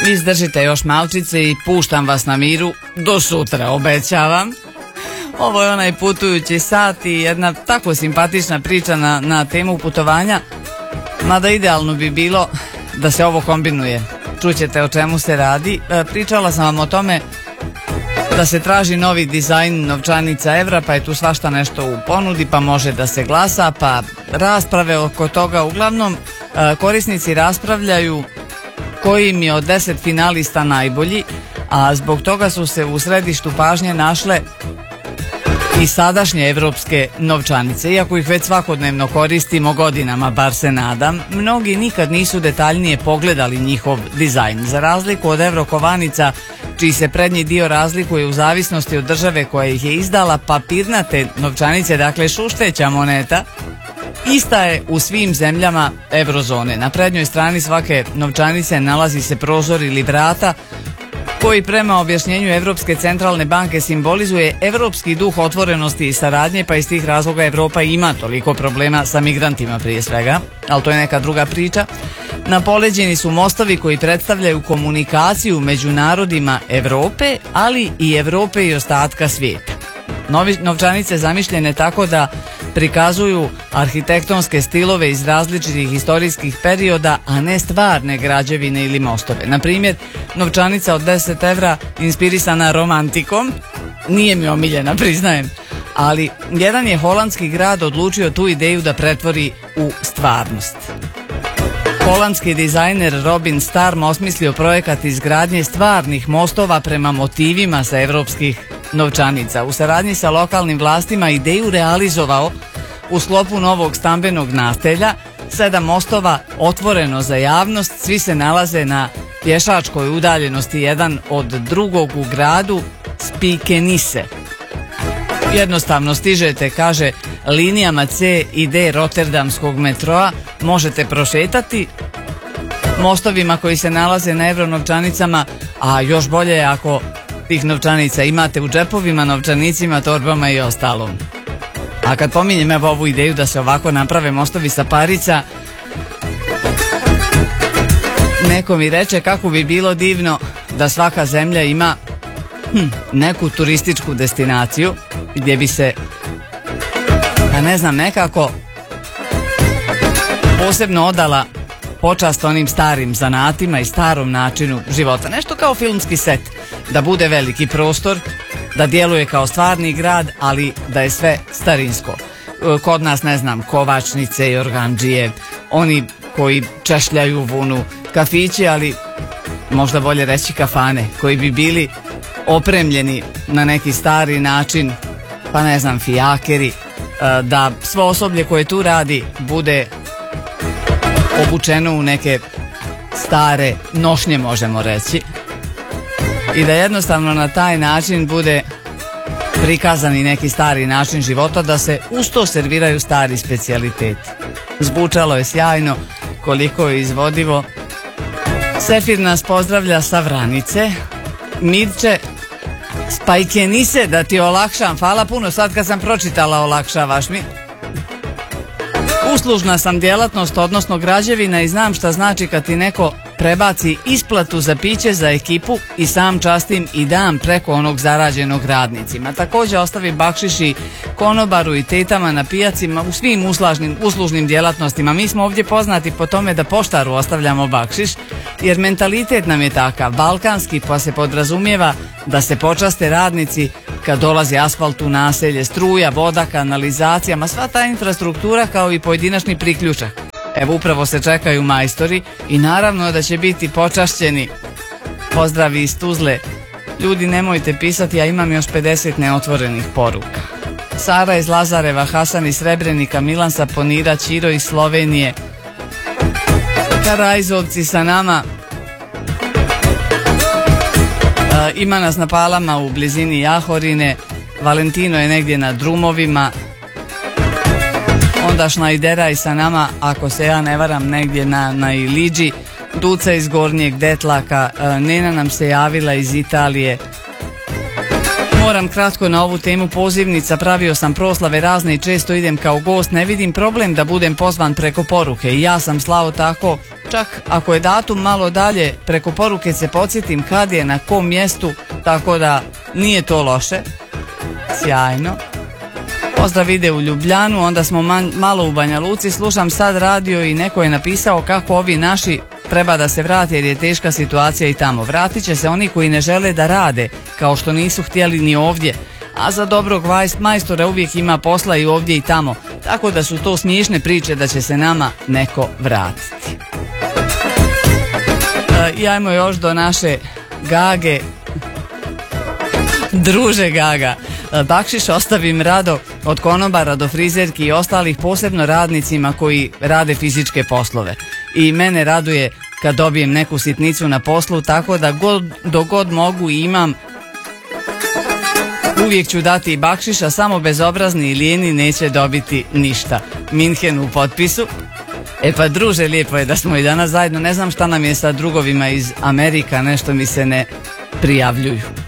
Izdržite još malčice i puštam vas na miru do sutra, obećavam. Ovo je onaj putujući sat i jedna tako simpatična priča na temu putovanja, mada idealno bi bilo da se ovo kombinuje. Čućete o čemu se radi. Pričala sam vam o tome da se traži novi dizajn novčanica evra, pa je tu svašta nešto u ponudi, pa može da se glasa, pa rasprave oko toga. Uglavnom, korisnici raspravljaju koji im je od 10 finalista najbolji, a zbog toga su se u središtu pažnje našle i sadašnje evropske novčanice. Iako ih već svakodnevno koristimo godinama, bar se nadam, mnogi nikad nisu detaljnije pogledali njihov dizajn. Za razliku od evrokovanica, čiji se prednji dio razlikuje u zavisnosti od države koja ih je izdala, papirnate novčanice, dakle šušteća moneta, ista je u svim zemljama eurozone. Na prednjoj strani svake novčanice nalazi se prozor ili vrata koji prema objašnjenju Evropske centralne banke simbolizuje evropski duh otvorenosti i saradnje, pa iz tih razloga Evropa ima toliko problema sa migrantima prije svega, ali to je neka druga priča. Na poleđini su mostovi koji predstavljaju komunikaciju među narodima Evrope, ali i Evrope i ostatka svijeta. Novčanice zamišljene tako da prikazuju arhitektonske stilove iz različitih historijskih perioda, a ne stvarne građevine ili mostove. Na primjer, novčanica od 10 evra inspirisana romantikom, nije mi omiljena, priznajem, ali jedan je holandski grad odlučio tu ideju da pretvori u stvarnost. Holandski dizajner Robin Starm osmislio projekat izgradnje stvarnih mostova prema motivima sa evropskih novčanica. U saradnji sa lokalnim vlastima ideju realizovao u sklopu novog stambenog naselja. 7 mostova otvoreno za javnost, svi se nalaze na pješačkoj udaljenosti jedan od drugog u gradu Spijkenisse. Jednostavno stižete, kaže, linijama C i D Rotterdamskog metroa, možete prošetati mostovima koji se nalaze na evronovčanicama, a još bolje je ako tih novčanica imate u džepovima, novčanicima, torbama i ostalom. A kad pominjem evo ovu ideju da se ovako naprave mostovi sa parica, neko mi reče kako bi bilo divno da svaka zemlja ima neku turističku destinaciju gdje bi se, pa ne znam, nekako posebno odala počast onim starim zanatima i starom načinu života. Nešto kao filmski set, da bude veliki prostor, da djeluje kao stvarni grad, ali da je sve starinsko. Kod nas, ne znam, kovačnice i organdžije, oni koji češljaju vunu, kafići, ali možda bolje reći kafane, koji bi bili opremljeni na neki stari način, pa ne znam, fijakeri, da svo osoblje koje tu radi bude obučeno u neke stare nošnje, možemo reći, i da jednostavno na taj način bude prikazan i neki stari način života, da se uz to serviraju stari specijaliteti. Zvučalo je sjajno, koliko je izvodivo. Sefir nas pozdravlja sa Vranice. Mirče, Spajkenisse, da ti olakšam, hvala puno, sad kad sam pročitala olakšavaš mi. Uslužna sam djelatnost, odnosno građevina, i znam šta znači kad ti neko prebaci isplatu za piće za ekipu i sam častim i dam preko onog zarađenog radnicima. Također ostavi bakšiši konobaru i tetama na pijacima, u svim uslužnim djelatnostima. Mi smo ovdje poznati po tome da poštaru ostavljamo bakšiš, jer mentalitet nam je takav, balkanski, pa se podrazumijeva da se počaste radnici kad dolazi asfalt u naselje, struja, voda, kanalizacija, ma sva ta infrastruktura kao i pojedinačni priključak. Evo, upravo se čekaju majstori i naravno da će biti počašćeni. Pozdravi iz Tuzle. Ljudi, nemojte pisati, ja imam još 50 neotvorenih poruka. Sara iz Lazareva, Hasan iz Srebrenika, Milan sa Ponira, Ćiro iz Slovenije, Karajzovci sa nama. Ima nas na Palama u blizini Jahorine, Valentino je negdje na drumovima, onda Šnajderaj sa nama, ako se ja ne varam, negdje na Iliđi, Duca iz Gornjeg Detlaka, Nena nam se javila iz Italije. Moram kratko na ovu temu pozivnica, pravio sam proslave razne i često idem kao gost, ne vidim problem da budem pozvan preko poruke, i ja sam slao tako čak ako je datum malo dalje, preko poruke se podsjetim kad je na kom mjestu, tako da nije to loše. Sjajno. Pozdrav ide u Ljubljanu, onda smo malo u Banja Luci, slušam sad radio i neko je napisao kako ovi naši treba da se vrati jer je teška situacija i tamo. Vratit će se oni koji ne žele da rade, kao što nisu htjeli ni ovdje, a za dobrog majstora uvijek ima posla i ovdje i tamo, tako da su to smiješne priče da će se nama neko vratiti. I ajmo još do naše Gage. Druže Gaga, bakšiš ostavim rado od konobara do frizerki i ostalih, posebno radnicima koji rade fizičke poslove. I mene raduje kad dobijem neku sitnicu na poslu, tako da dok god mogu i imam, uvijek ću dati i bakšiša, samo bezobrazni i lijeni neće dobiti ništa. Minhen u potpisu. E pa druže, lijepo je da smo i danas zajedno. Ne znam šta nam je sa drugovima iz Amerika, nešto mi se ne prijavljuju.